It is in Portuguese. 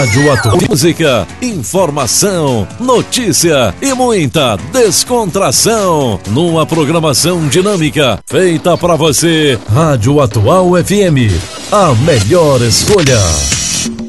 Rádio Atual. Música, informação, notícia e muita descontração numa programação dinâmica feita para você. Rádio Atual FM, a melhor escolha.